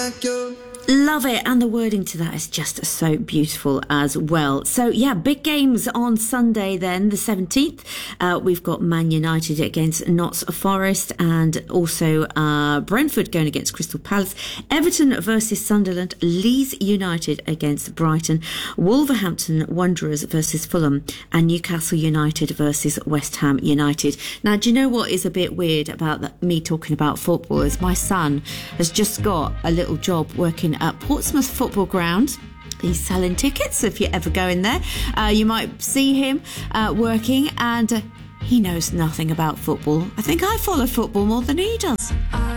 like you. Love it, and the wording to that is just so beautiful as well. So yeah, big games on Sunday then, the 17th. We've got Man United against Notts Forest, and also Brentford going against Crystal Palace, Everton versus Sunderland, Leeds United against Brighton, Wolverhampton Wanderers versus Fulham, and Newcastle United versus West Ham United. Now, do you know what is a bit weird about me talking about football? Is my son has just got a little job working at Portsmouth Football Ground. He's selling tickets. If you ever go in there, you might see him working, and he knows nothing about football. I think I follow football more than he does.